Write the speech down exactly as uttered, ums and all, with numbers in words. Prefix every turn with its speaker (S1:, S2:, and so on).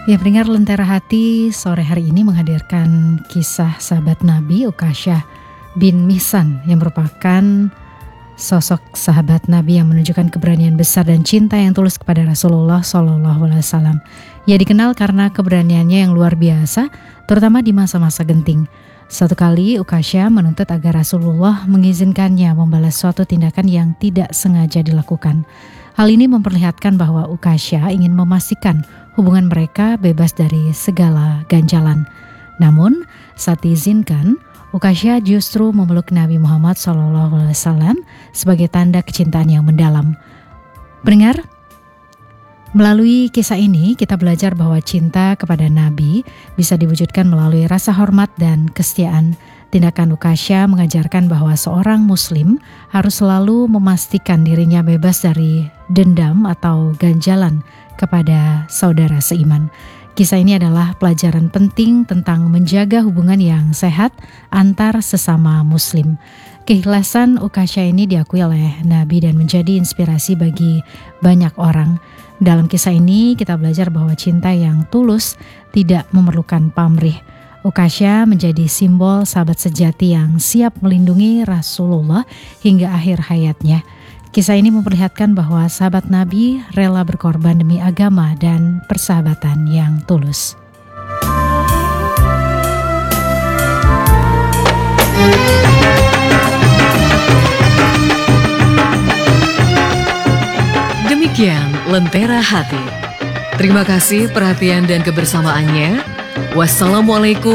S1: Ya, pendengar Lentera Hati sore hari ini menghadirkan kisah sahabat Nabi Ukasyah bin Mihsan yang merupakan sosok sahabat Nabi yang menunjukkan keberanian besar dan cinta yang tulus kepada Rasulullah shallallahu alaihi wasallam. Ia dikenal karena keberaniannya yang luar biasa, terutama di masa-masa genting. Suatu kali Ukasyah menuntut agar Rasulullah mengizinkannya membalas suatu tindakan yang tidak sengaja dilakukan. Hal ini memperlihatkan bahwa Ukasyah ingin memastikan hubungan mereka bebas dari segala ganjalan. Namun, saat diizinkan, Ukasyah justru memeluk Nabi Muhammad shallallahu alaihi wasallam sebagai tanda kecintaan yang mendalam. Pendengar, melalui kisah ini kita belajar bahwa cinta kepada Nabi bisa diwujudkan melalui rasa hormat dan kesetiaan. Tindakan Ukasyah mengajarkan bahwa seorang muslim harus selalu memastikan dirinya bebas dari dendam atau ganjalan kepada saudara seiman. Kisah ini adalah pelajaran penting tentang menjaga hubungan yang sehat antar sesama muslim. Keikhlasan Ukasyah ini diakui oleh Nabi dan menjadi inspirasi bagi banyak orang. Dalam kisah ini kita belajar bahwa cinta yang tulus tidak memerlukan pamrih. Ukasyah menjadi simbol sahabat sejati yang siap melindungi Rasulullah hingga akhir hayatnya. Kisah ini memperlihatkan bahwa sahabat Nabi rela berkorban demi agama dan persahabatan yang tulus.
S2: Demikian Lentera Hati. Terima kasih perhatian dan kebersamaannya. Wassalamualaikum